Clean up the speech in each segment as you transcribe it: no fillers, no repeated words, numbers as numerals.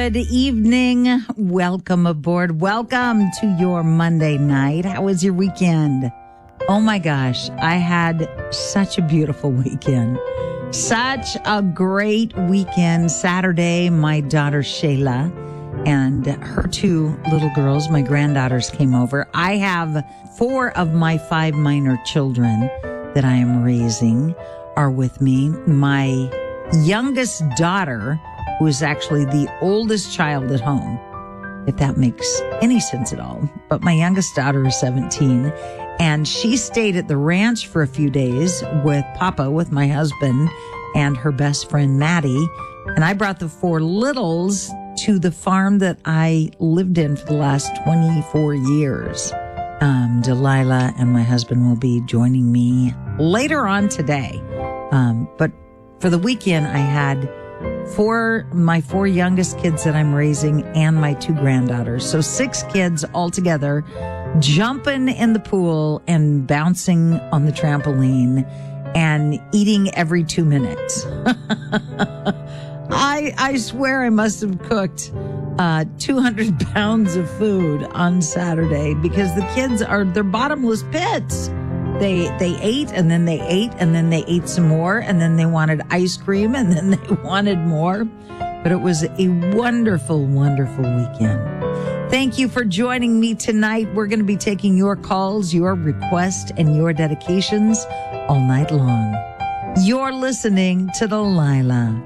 Good evening. Welcome aboard. Welcome to your Monday night. How was your weekend? Oh my gosh, I had such a beautiful weekend. Such a great weekend. Saturday, my daughter Shayla and her two little girls, my granddaughters, came over. I have 4 of my 5 minor children that I am raising are with me. My youngest daughter, who is actually the oldest child at home, if that makes any sense at all. But my youngest daughter is 17, and she stayed at the ranch for a few days with Papa, with my husband, and her best friend, Maddie. And I brought the 4 littles to the farm that I lived in for the last 24 years. Delilah and my husband will be joining me later on today. But for the weekend, I had my 4 youngest kids that I'm raising and my 2 granddaughters. So 6 kids all together jumping in the pool and bouncing on the trampoline and eating every 2 minutes. I swear I must have cooked 200 pounds of food on Saturday because the kids they're bottomless pits. They ate and then they ate and then they ate some more and then they wanted ice cream and then they wanted more. But it was a wonderful, wonderful weekend. Thank you for joining me tonight. We're going to be taking your calls, your requests, and your dedications all night long. You're listening to Delilah.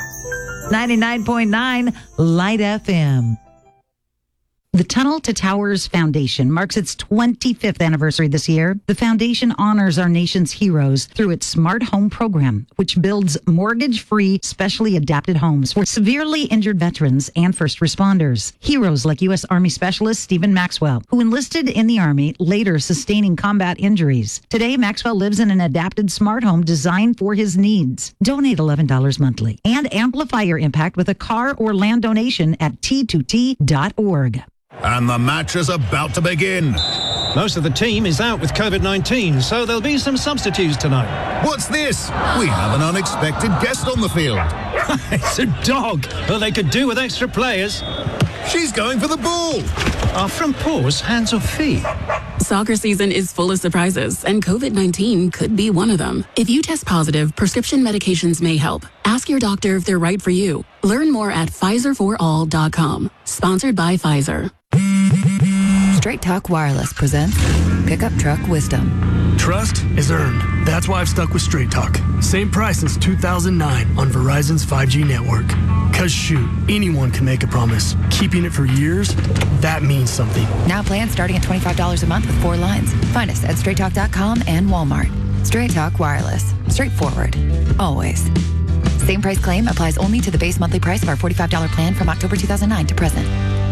99.9 Light FM. The Tunnel to Towers Foundation marks its 25th anniversary this year. The foundation honors our nation's heroes through its Smart Home program, which builds mortgage-free, specially adapted homes for severely injured veterans and first responders. Heroes like U.S. Army Specialist Stephen Maxwell, who enlisted in the Army, later sustaining combat injuries. Today, Maxwell lives in an adapted smart home designed for his needs. Donate $11 monthly and amplify your impact with a car or land donation at t2t.org. And the match is about to begin. Most of the team is out with COVID-19, so there'll be some substitutes tonight. What's this? We have an unexpected guest on the field. It's a dog, but they could do with extra players. She's going for the ball. Are front paws hands or feet? Soccer season is full of surprises, and COVID-19 could be one of them. If you test positive, prescription medications may help. Ask your doctor if they're right for you. Learn more at PfizerForAll.com. Sponsored by Pfizer. Straight Talk Wireless presents Pickup Truck Wisdom. Trust is earned. That's why I've stuck with Straight Talk. Same price since 2009 on Verizon's 5G network. Cause shoot, anyone can make a promise. Keeping it for years, that means something. Now plans starting at $25 a month with 4 lines. Find us at straighttalk.com and Walmart. Straight Talk Wireless. Straightforward. Always. Same price claim applies only to the base monthly price of our $45 plan from October 2009 to present.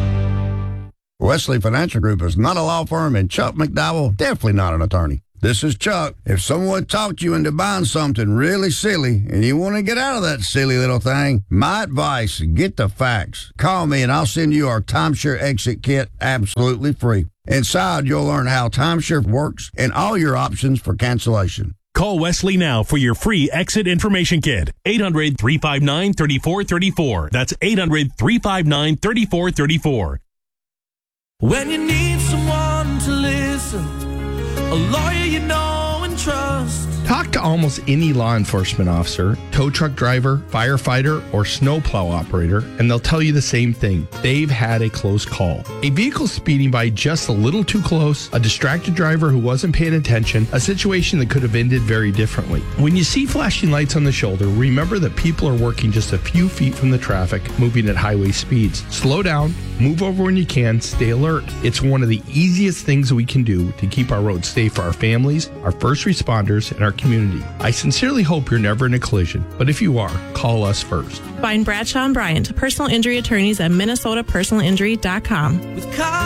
Wesley Financial Group is not a law firm, and Chuck McDowell definitely not an attorney. This is Chuck. If someone talked you into buying something really silly and you want to get out of that silly little thing, my advice, get the facts. Call me and I'll send you our timeshare exit kit absolutely free. Inside, you'll learn how timeshare works and all your options for cancellation. Call Wesley now for your free exit information kit. 800-359-3434. That's 800-359-3434. When you need someone to listen, a lawyer you know and trust. Talk to almost any law enforcement officer, tow truck driver, firefighter, or snowplow operator, and they'll tell you the same thing. They've had a close call. A vehicle speeding by just a little too close, a distracted driver who wasn't paying attention, a situation that could have ended very differently. When you see flashing lights on the shoulder, remember that people are working just a few feet from the traffic, moving at highway speeds. Slow down, move over when you can, stay alert. It's one of the easiest things we can do to keep our roads safe for our families, our first responders, and our community. I sincerely hope you're never in a collision, but if you are, call us first. Find Bradshaw and Bryant, personal injury attorneys at minnesotapersonalinjury.com. With